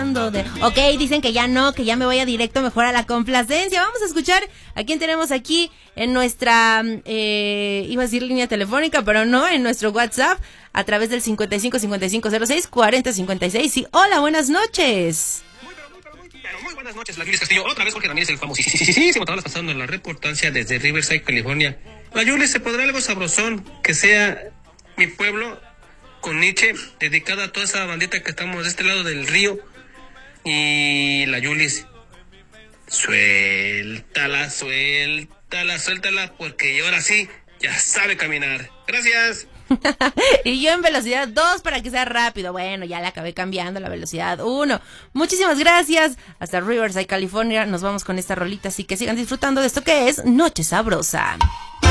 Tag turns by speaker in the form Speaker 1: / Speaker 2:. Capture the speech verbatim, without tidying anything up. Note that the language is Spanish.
Speaker 1: hablando de... Ok, dicen que ya no, que ya me vaya directo mejor a la complacencia. Vamos a escuchar a quién tenemos aquí en nuestra, eh, iba a decir línea telefónica, pero no, en nuestro WhatsApp, a través del cincuenta y cinco cincuenta y cinco cero seis cuarenta cincuenta y seis. Sí, hola, buenas noches.
Speaker 2: Pero muy buenas noches, la Yulis Castillo. Otra vez Jorge Ramírez, el famosísimo tablas pasando en la reportancia desde Riverside, California. La Yulis, ¿se podrá algo sabrosón que sea mi pueblo con Nietzsche, dedicada a toda esa bandita que estamos de este lado del río? Y la Yulis, suéltala, suéltala, suéltala, porque ahora sí ya sabe caminar. Gracias.
Speaker 1: Y yo en velocidad dos para que sea rápido. Bueno, ya le acabé cambiando la velocidad uno. Muchísimas gracias. Hasta Riverside, California. Nos vamos con esta rolita, así que sigan disfrutando de esto que es Noche Sabrosa.